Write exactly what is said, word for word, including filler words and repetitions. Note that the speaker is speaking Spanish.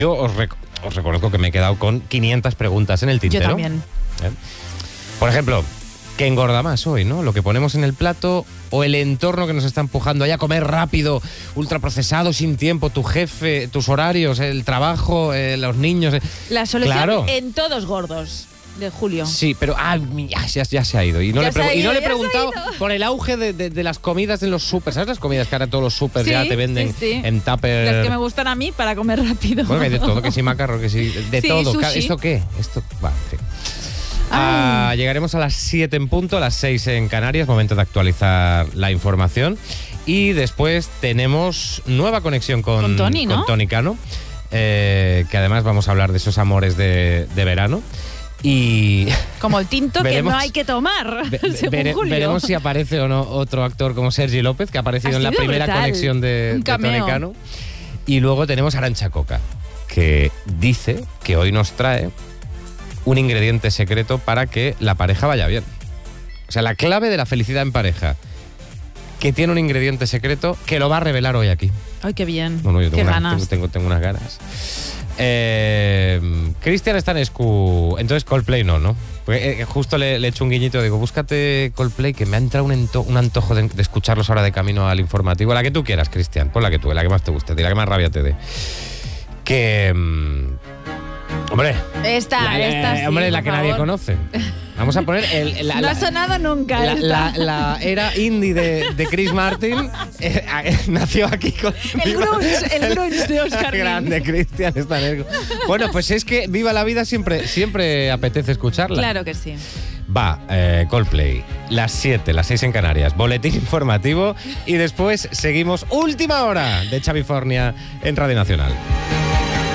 Yo os, rec os reconozco que me he quedado con quinientas preguntas en el tintero. Yo también. ¿Eh? Por ejemplo, ¿qué engorda más hoy, no? ¿Lo que ponemos en el plato o el entorno que nos está empujando ahí a comer rápido, ultraprocesado, sin tiempo, tu jefe, tus horarios, el trabajo, eh, los niños? Eh. La solución Claro. en Todos Gordos, de Julio. Sí, pero ah, ya, ya, ya se ha ido. Y no, Ya le, se ha y no ido, le he ya se ha preguntado ido. por el auge de, de, de las comidas en los supers. ¿Sabes las comidas que ahora todos los supers Sí, ya te venden sí, sí. en tupper? Las que me gustan a mí para comer rápido. Bueno, que hay de todo, que sí macarro, que sí, de Sí, todo. sushi. ¿Esto qué? Esto, vale, sí. Ah, llegaremos a las siete en punto, a las seis en Canarias, momento de actualizar la información. Y después tenemos nueva conexión con, Con Tony, ¿no? con Tony Cano, eh, que además vamos a hablar de esos amores de, de verano. Y Como el tinto Veremos. que no hay que tomar, ve- según vere- Julio. veremos si aparece o no otro actor como Sergi López, que ha aparecido Ha en la sido primera brutal. conexión de, Un de Tony cameo. Cano. Y luego tenemos a Arantxa Coca, que dice que hoy nos trae un ingrediente secreto para que la pareja vaya bien. O sea, la clave de la felicidad en pareja, que tiene un ingrediente secreto que lo va a revelar hoy aquí. Ay, qué bien. No, no, yo Qué tengo, una- ganas. tengo, tengo, tengo unas ganas. Eh, Cristian Stanescu, entonces Coldplay no, ¿no? Porque, eh, justo le, le he hecho un guiñito, digo, búscate Coldplay, que me ha entrado un, ento- un antojo de, de escucharlos ahora de camino al informativo. La que tú quieras, Cristian, pon la que tú, la que más te guste, la que más rabia te dé. Que... mm, hombre, Esta, la, esta sí, hombre, la por que nadie favor. conoce. Vamos a poner el, la, No la- ha sonado nunca. la, esta. la- la era indie de, de Chris Martin eh, eh, nació aquí con El Viva- grunge, el grunge de Oscar Nin. Grande, Cristian Stanescu. Bueno, pues es que Viva la Vida siempre, siempre apetece escucharla. Claro que sí. Va, eh, Coldplay, las siete, las seis en Canarias, boletín informativo y después seguimos Última Hora de Xavi Fornia en Radio Nacional.